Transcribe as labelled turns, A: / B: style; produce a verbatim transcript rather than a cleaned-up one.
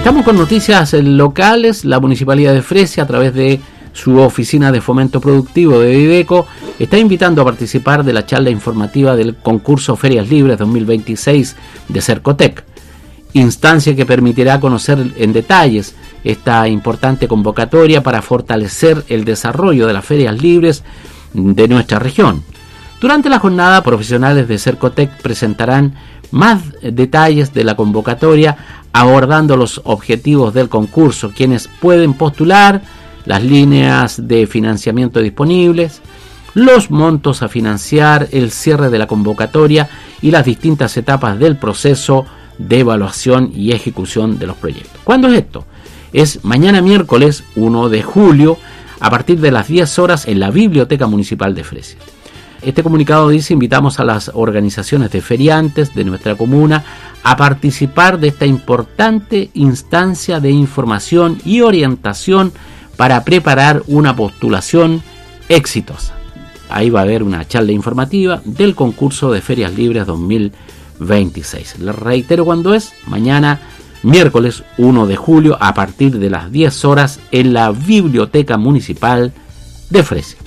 A: Estamos con noticias locales. La Municipalidad de Fresia, a través de su Oficina de Fomento Productivo de Viveco, está invitando a participar de la charla informativa del concurso Ferias Libres dos mil veintiséis de Cercotec, instancia que permitirá conocer en detalles esta importante convocatoria para fortalecer el desarrollo de las ferias libres de nuestra región. Durante la jornada, profesionales de Cercotec presentarán más detalles de la convocatoria, abordando los objetivos del concurso, quienes pueden postular, las líneas de financiamiento disponibles, los montos a financiar, el cierre de la convocatoria y las distintas etapas del proceso de evaluación y ejecución de los proyectos. ¿Cuándo es esto? Es mañana miércoles uno de julio a partir de las diez horas en la Biblioteca Municipal de Fresia. Este comunicado dice: invitamos a las organizaciones de feriantes de nuestra comuna a participar de esta importante instancia de información y orientación para preparar una postulación exitosa. Ahí va a haber una charla informativa del concurso de Ferias Libres dos mil veintiséis. Les reitero cuándo es: mañana miércoles uno de julio a partir de las diez horas en la Biblioteca Municipal de Fresia.